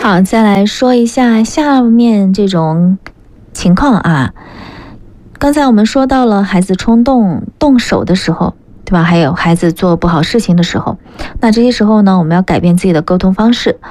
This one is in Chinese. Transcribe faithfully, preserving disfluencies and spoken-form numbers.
好，再来说一下下面这种情况啊。刚才我们说到了孩子冲动动手的时候，对吧？还有孩子做不好事情的时候，那这些时候呢，我们要改变自己的沟通方式。